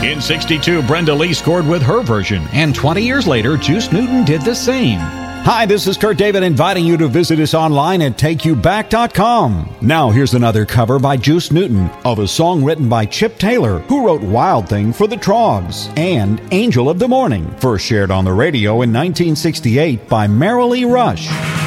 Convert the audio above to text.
In '62, Brenda Lee scored with her version, and 20 years later, Juice Newton did the same. Hi, this is Kurt David inviting you to visit us online at TakeYouBack.com. Now here's another cover by Juice Newton of a song written by Chip Taylor, who wrote Wild Thing for the Troggs, and Angel of the Morning, first shared on the radio in 1968 by Merrilee Rush.